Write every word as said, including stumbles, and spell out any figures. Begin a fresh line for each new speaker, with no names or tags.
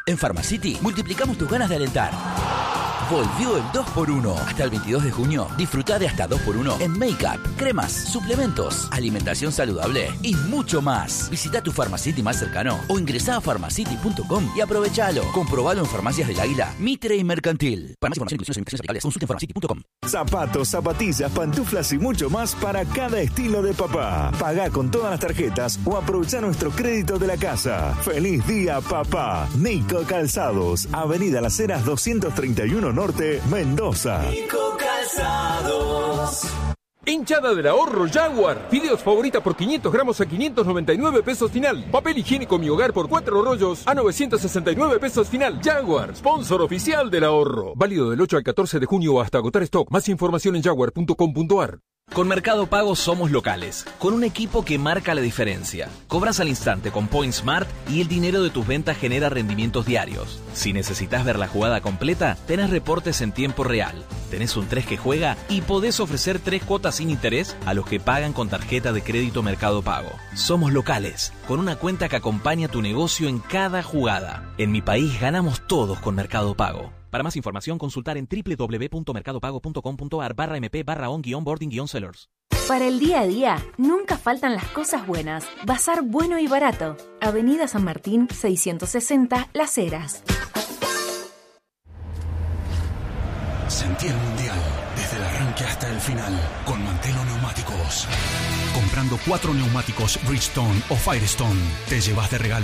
En Pharmacity multiplicamos tus ganas de alentar. Volvió el dos por uno. Hasta el veintidós de junio, disfruta de hasta dos por uno en make-up, cremas, suplementos, alimentación saludable y mucho más. Visita tu Pharmacity más cercano o ingresá a pharmacity punto com y aprovechalo. Comprobalo en Farmacias del Águila, Mitre y Mercantil. Para más información, inclusiones e invitaciones aplicables, consulte en pharmacity punto com.
Zapatos, zapatillas, pantuflas y mucho más para cada estilo de papá. Pagá con todas las tarjetas o aprovechá nuestro crédito de la casa. ¡Feliz día, papá! Nico Calzados, Avenida Las Heras doscientos treinta y uno Norte, Mendoza.
Nico Calzados.
Hinchada del ahorro Jaguar. Fideos favorita por quinientos gramos a quinientos noventa y nueve pesos final. Papel higiénico Mi Hogar por cuatro rollos a novecientos sesenta y nueve pesos final. Jaguar, sponsor oficial del ahorro. Válido del ocho al catorce de junio hasta agotar stock. Más información en jaguar punto com punto a r.
Con Mercado Pago somos locales, con un equipo que marca la diferencia. Cobras al instante con Point Smart y el dinero de tus ventas genera rendimientos diarios. Si necesitas ver la jugada completa, tenés reportes en tiempo real. Tenés un tres que juega y podés ofrecer tres cuotas sin interés a los que pagan con tarjeta de crédito Mercado Pago. Somos locales, con una cuenta que acompaña tu negocio en cada jugada. En mi país ganamos todos con Mercado Pago. Para más información, consultar en doble u doble u doble u punto mercado pago punto com punto a r barra mp barra on guión boarding guión sellers.
Para el día a día, nunca faltan las cosas buenas. Bazar bueno y barato. Avenida San Martín, seiscientos sesenta, Las Heras.
Sentí el mundial desde el arranque hasta el final con Mantelo Neumáticos. Comprando cuatro neumáticos Bridgestone o Firestone, te llevas de regalo